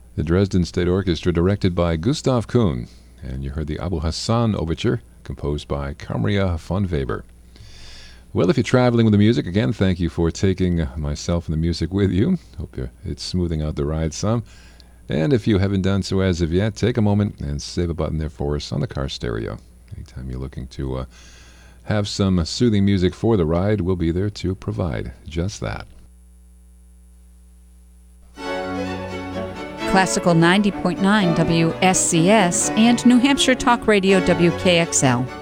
The Dresden State Orchestra, directed by Gustav Kuhn. And you heard the Abu Hassan Overture, composed by Kamria von Weber. Well, if you're traveling with the music, again, thank you for taking myself and the music with you. Hope it's smoothing out the ride some. And if you haven't done so as of yet, take a moment and save a button there for us on the car stereo. Anytime you're looking to have some soothing music for the ride, we'll be there to provide just that. Classical 90.9 WSCS and New Hampshire Talk Radio WKXL.